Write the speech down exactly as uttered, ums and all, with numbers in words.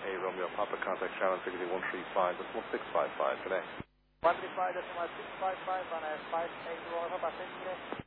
A Romeo Papa, contact Sharon Frequency one three five decimal six five five today. one three five decimal six five five on a five eight Royal Papa, thank you.